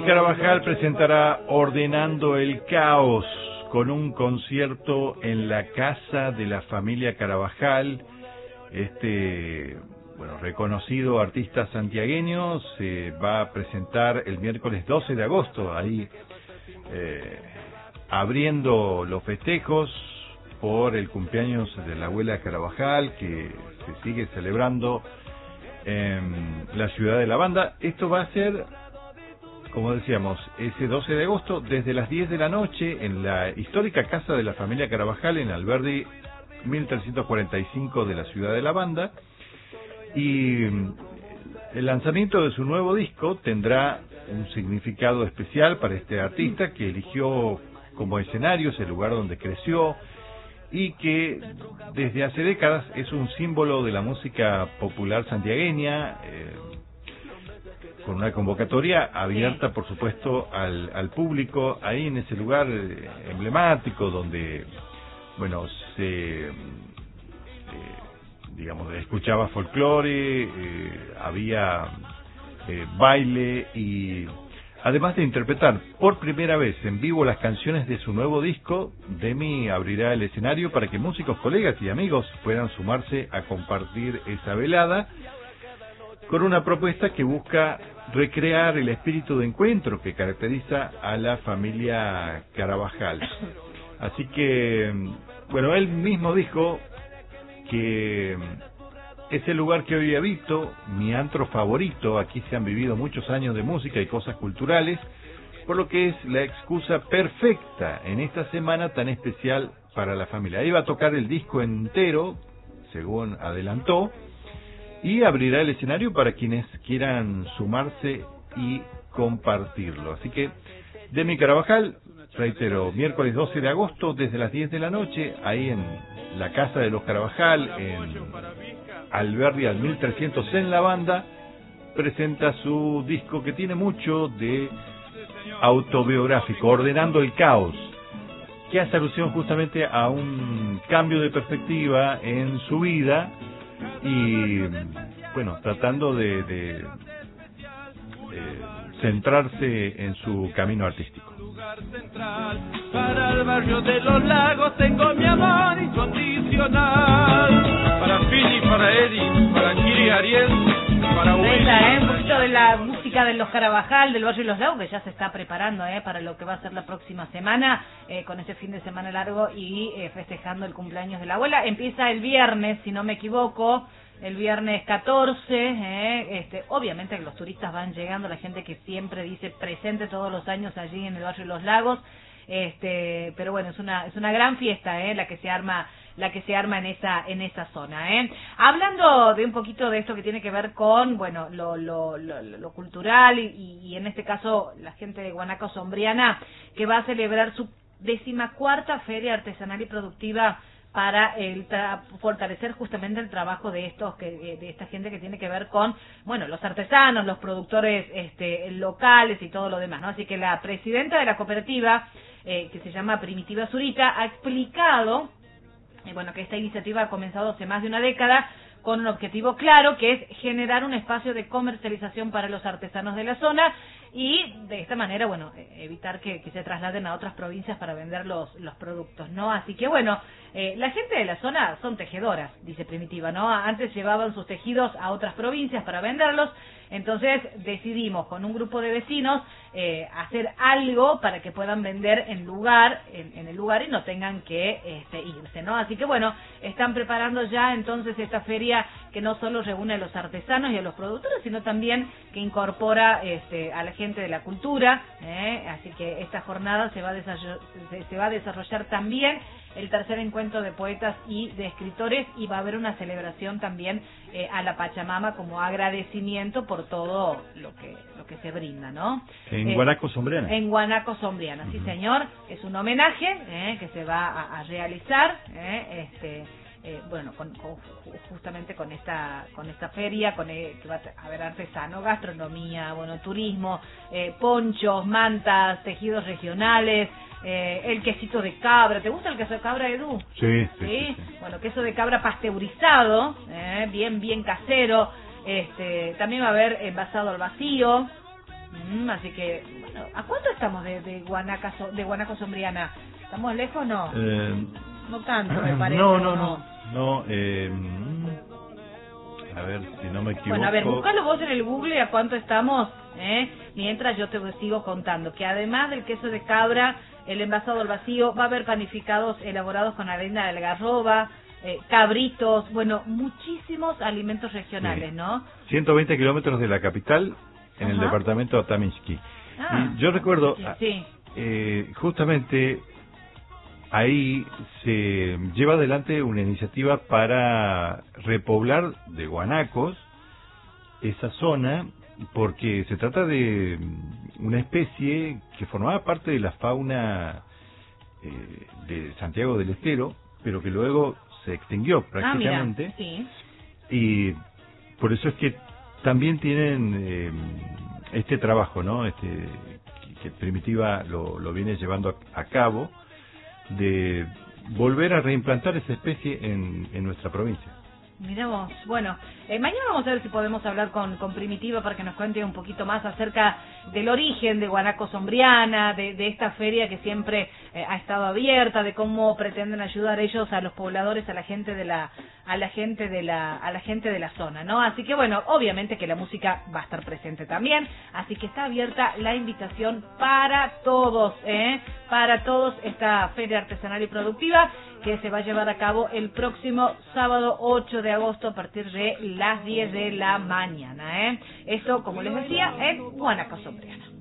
Carabajal presentará Ordenando el Caos con un concierto en la casa de la familia Carabajal. Reconocido artista santiagueño se va a presentar el miércoles 12 de agosto, ahí abriendo los festejos por el cumpleaños de la abuela Carabajal, que se sigue celebrando en la ciudad de La Banda. Esto va a ser, como decíamos, ese 12 de agosto, desde las 10 de la noche, en la histórica casa de la familia Carabajal, en Alberdi 1345 de la ciudad de La Banda. Y el lanzamiento de su nuevo disco tendrá un significado especial para este artista, que eligió como escenario ese lugar donde creció y que desde hace décadas es un símbolo de la música popular santiagueña, con una convocatoria abierta, por supuesto, al público, ahí en ese lugar emblemático donde, se escuchaba folclore, había baile, y además de interpretar por primera vez en vivo las canciones de su nuevo disco, Demi abrirá el escenario para que músicos, colegas y amigos puedan sumarse a compartir esa velada, con una propuesta que busca recrear el espíritu de encuentro que caracteriza a la familia Carabajal. Así que, él mismo dijo que es el lugar que hoy habito, mi antro favorito. Aquí se han vivido muchos años de música y cosas culturales, por lo que es la excusa perfecta en esta semana tan especial para la familia. Ahí va a tocar el disco entero, según adelantó, y abrirá el escenario para quienes quieran sumarse y compartirlo. Así que, Demi Carabajal, reitero, miércoles 12 de agosto, desde las 10 de la noche, ahí en la casa de los Carabajal, en Alberdi al 1300 en La Banda, presenta su disco, que tiene mucho de autobiográfico, Ordenando el Caos, que hace alusión justamente a un cambio de perspectiva en su vida y, tratando de centrarse en su camino artístico. Para el barrio de los Lagos tengo mi amor incondicional. Para Philly, para Eddie, para Kiri, Ariel, para Willy. Un poquito de la música de los Carabajal, del barrio de los Lagos, que ya se está preparando para lo que va a ser la próxima semana, con este fin de semana largo y festejando el cumpleaños de la abuela. Empieza el viernes, si no me equivoco, el viernes 14, obviamente que los turistas van llegando, la gente que siempre dice presente todos los años allí en el barrio de los Lagos, pero bueno, es una gran fiesta, la que se arma en esa zona, Hablando de un poquito de esto que tiene que ver con, lo cultural y en este caso la gente de Guanaco Sombriana, que va a celebrar su 14ª Feria Artesanal y Productiva para fortalecer justamente el trabajo de esta gente que tiene que ver con, los artesanos, los productores locales y todo lo demás, ¿no? Así que la presidenta de la cooperativa, que se llama Primitiva Zurita, ha explicado que esta iniciativa ha comenzado hace más de una década con un objetivo claro, que es generar un espacio de comercialización para los artesanos de la zona y de esta manera, evitar que se trasladen a otras provincias para vender los productos, ¿no? Así que, la gente de la zona son tejedoras, dice Primitiva, ¿no? Antes llevaban sus tejidos a otras provincias para venderlos, entonces decidimos con un grupo de vecinos hacer algo para que puedan vender en el lugar y no tengan que irse, ¿no? Así que están preparando ya entonces esta feria que no solo reúne a los artesanos y a los productores, sino también que incorpora a la gente de la cultura, así que esta jornada se va a desarrollar también el tercer encuentro de poetas y de escritores, y va a haber una celebración también a la Pachamama como agradecimiento por todo lo que se brinda, ¿no? En Guanaco Sombriana. En Guanaco Sombriana, sí señor, es un homenaje que se va a realizar, justamente con esta feria, que va a haber artesano, gastronomía, turismo, ponchos, mantas, tejidos regionales, el quesito de cabra. ¿Te gusta el queso de cabra, Edu? Sí. Queso de cabra pasteurizado, bien casero. También va a haber envasado al vacío. Así que ¿A cuánto estamos de Guanaco Sombriana? ¿Estamos lejos o no? No tanto, me parece. No, a ver, si no me equivoco. Bueno, a ver, búscalo vos en el Google a cuánto estamos, mientras yo te sigo contando. Que además del queso de cabra, el envasado al vacío, va a haber panificados elaborados con harina de algarroba, cabritos, bueno, muchísimos alimentos regionales, sí. ¿no? 120 kilómetros de la capital, en el departamento de Ataminsky. Y yo recuerdo, sí. Justamente ahí se lleva adelante una iniciativa para repoblar de guanacos esa zona, porque se trata de una especie que formaba parte de la fauna de Santiago del Estero, pero que luego se extinguió prácticamente. Sí. Y por eso es que también tienen este trabajo, ¿no? Que Primitiva lo viene llevando a cabo, de volver a reimplantar esa especie en nuestra provincia. Mirá vos. Bueno, mañana vamos a ver si podemos hablar con Primitiva para que nos cuente un poquito más acerca del origen de Guanaco Sombriana, de esta feria que siempre ha estado abierta, de cómo pretenden ayudar ellos a los pobladores, a la gente de la zona, ¿no? Así que bueno, obviamente que la música va a estar presente también, así que está abierta la invitación para todos, para todos, esta feria artesanal y productiva que se va a llevar a cabo el próximo sábado 8 de agosto a partir de las 10 de la mañana, Eso, como les decía, en Guanaco Sombriana.